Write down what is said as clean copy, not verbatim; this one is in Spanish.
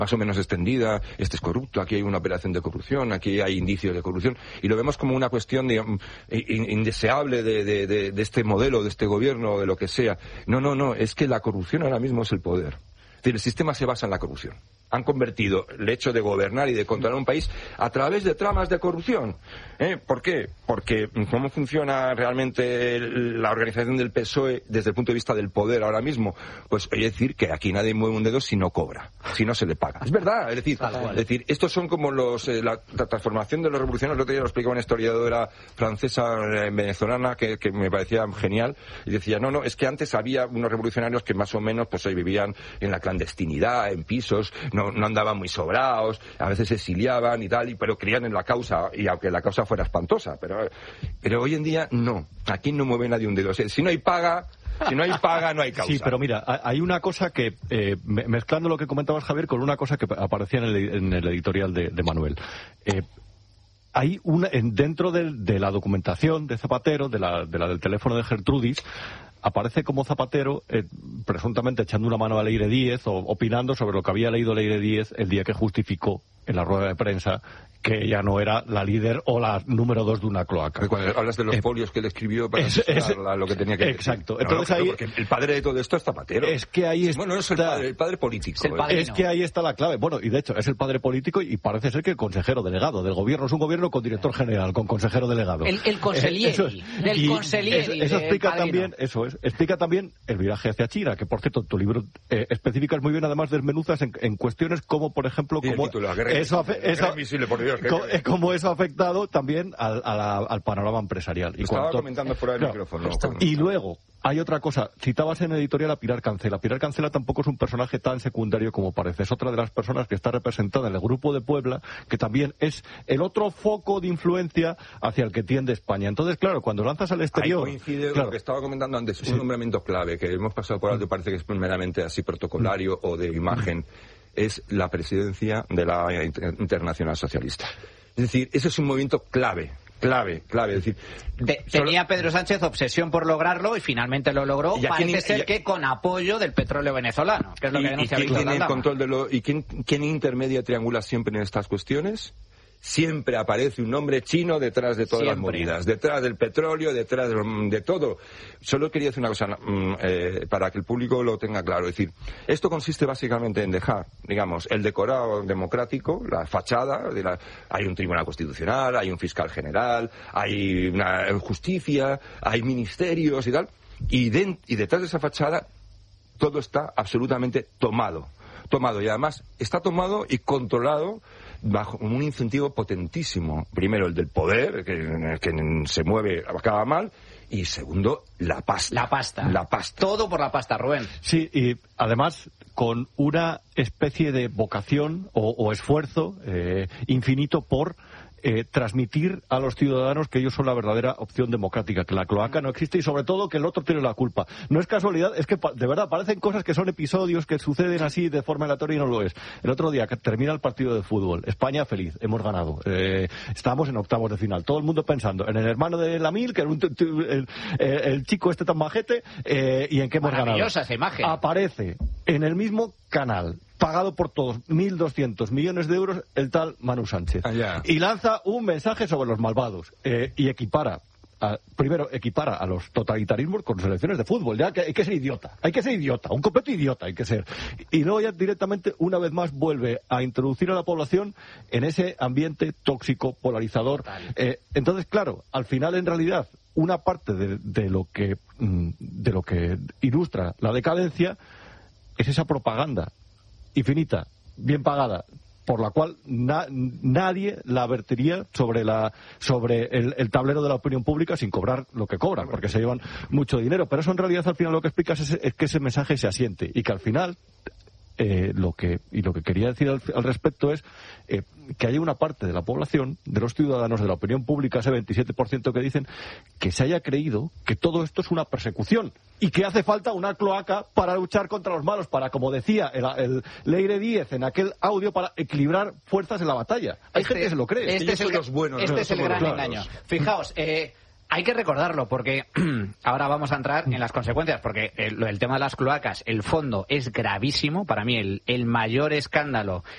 más o menos extendida, este es corrupto, aquí hay una operación de corrupción, aquí hay indicios de corrupción, y lo vemos como una cuestión indeseable de este modelo, de este gobierno, de lo que sea. No, es que la corrupción ahora mismo es el poder. Es decir, el sistema se basa en la corrupción. Han convertido el hecho de gobernar y de controlar un país a través de tramas de corrupción. ¿Por qué? Porque ¿cómo funciona realmente la organización del PSOE desde el punto de vista del poder ahora mismo? Pues hay que decir que aquí nadie mueve un dedo si no cobra, si no se le paga. Es verdad, es decir, estos son como la transformación de los revolucionarios. El otro día lo explicaba una historiadora francesa venezolana que me parecía genial, y decía, no, es que antes había unos revolucionarios que más o menos pues hoy vivían en la clandestinidad, en pisos, no andaban muy sobrados, a veces se exiliaban y tal, pero creían en la causa, y aunque la causa fuera espantosa, pero hoy en día no, aquí no mueve nadie un dedo. O sea, si no hay paga, no hay causa. Sí, pero mira, hay una cosa que, mezclando lo que comentabas, Javier, con una cosa que aparecía en el editorial de Manuel. Hay dentro de la documentación de Zapatero, de la del teléfono de Gertrudis, aparece como Zapatero presuntamente echando una mano a Leire Díez o opinando sobre lo que había leído Leire Díez el día que justificó en la rueda de prensa que ella no era la líder o la número 2 de una cloaca. Cuando hablas de los folios que él escribió para lo que tenía que decir. Exacto. Entonces ahí, porque el padre de todo esto es Zapatero. Es que ahí está... Bueno, es el padre político. Es que ahí está la clave. Bueno, y de hecho es el padre político y parece ser que el consejero delegado del gobierno es un gobierno con director general, con consejero delegado. El conselieri. Del conselieri. Eso explica también, explica también el viraje hacia China, que por cierto tu libro especificas muy bien, además desmenuzas en cuestiones como, por ejemplo, como eso ha afectado también al panorama empresarial. Y estaba comentando fuera del micrófono. Y luego, hay otra cosa. Citabas en editorial a Pilar Cancela. Pilar Cancela tampoco es un personaje tan secundario como parece. Es otra de las personas que está representada en el Grupo de Puebla, que también es el otro foco de influencia hacia el que tiende España. Entonces, claro, cuando lanzas al exterior... Ahí coincide lo que estaba comentando antes. Un nombramiento clave, que hemos pasado por alto, parece que es meramente así protocolario o de imagen, es la presidencia de la Internacional Socialista. Es decir, ese es un movimiento clave. Es decir, tenía Pedro Sánchez obsesión por lograrlo y finalmente lo logró. Parece ser que con apoyo del petróleo venezolano, que es lo que denuncia Víctor Landama. ¿Y quién tiene el control ¿y quién intermedia, triangula siempre en estas cuestiones? Siempre aparece un nombre chino detrás de todas las movidas, detrás del petróleo, detrás de todo. Solo quería decir una cosa para que el público lo tenga claro. Es decir, esto consiste básicamente en dejar, digamos, el decorado democrático, la fachada, hay un tribunal constitucional, hay un fiscal general, hay una justicia, hay ministerios y tal, y detrás de esa fachada todo está absolutamente tomado, y además está tomado y controlado bajo un incentivo potentísimo. Primero, el del poder, que se mueve, acaba mal, y segundo, la pasta. La pasta. Todo por la pasta, Rubén. Sí, y además con una especie de vocación o esfuerzo infinito por transmitir a los ciudadanos que ellos son la verdadera opción democrática, que la cloaca no existe y sobre todo que el otro tiene la culpa. No es casualidad, es que de verdad parecen cosas que son episodios que suceden así de forma aleatoria y no lo es. El otro día que termina el partido de fútbol, España feliz, hemos ganado, estamos en octavos de final, todo el mundo pensando en el hermano de Lamil, que era el chico este tan majete, y en qué hemos ganado. Maravillosa esa imagen. Aparece en el mismo canal, pagado por todos, 1.200 millones de euros, el tal Manu Sánchez. Y lanza un mensaje sobre los malvados y equipara a los totalitarismos con selecciones de fútbol. Ya que hay que ser idiota, un completo idiota hay que ser. Y luego ya directamente, una vez más, vuelve a introducir a la población en ese ambiente tóxico, polarizador. Entonces, claro, al final, en realidad, una parte de lo que ilustra la decadencia es esa propaganda infinita, bien pagada, por la cual nadie la vertiría sobre el tablero de la opinión pública sin cobrar lo que cobran, porque se llevan mucho dinero. Pero eso en realidad al final lo que explicas es que ese mensaje se asiente y que al final lo que quería decir al respecto es que hay una parte de la población, de los ciudadanos, de la opinión pública, ese 27% que dicen que se haya creído que todo esto es una persecución y que hace falta una cloaca para luchar contra los malos, para, como decía el Leire Díez en aquel audio, para equilibrar fuerzas en la batalla. Hay gente que se lo cree. Este es el gran engaño. Fijaos, Hay que recordarlo porque ahora vamos a entrar en las consecuencias, porque el tema de las cloacas, el fondo es gravísimo. Para mí el mayor escándalo